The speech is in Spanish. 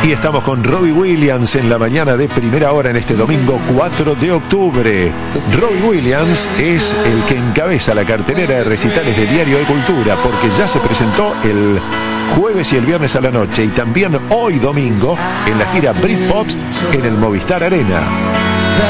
Y estamos con Robbie Williams en la mañana de primera hora en este domingo 4 de octubre. Robbie Williams es el que encabeza la cartelera de recitales de Diario de Cultura, porque ya se presentó el jueves y el viernes a la noche y también hoy domingo en la gira Britpops en el Movistar Arena.